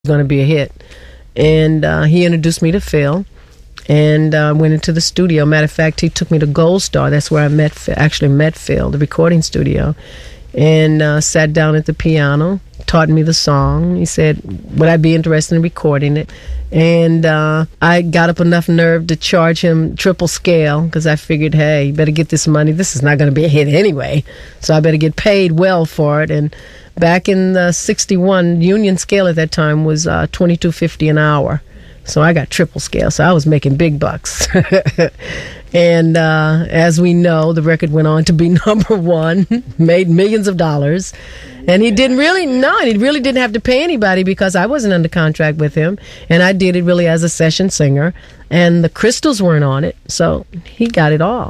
going to be a hit. And he introduced me to Phil, and went into the studio. Matter of fact, he took me to Gold Star. That's where I met Phil, the recording studio, and sat down at the piano, taught me the song. He said, would I be interested in recording it? And I got up enough nerve to charge him triple scale, because I figured, hey, you better get this money. This is not going to be a hit anyway, so I better get paid well for it. And back in the 61, union scale at that time was $22.50 an hour. So I got triple scale, so I was making big bucks. And as we know, the record went on to be number one, made millions of dollars. And he really didn't have to pay anybody, because I wasn't under contract with him. And I did it really as a session singer. And the Crystals weren't on it, so he got it all.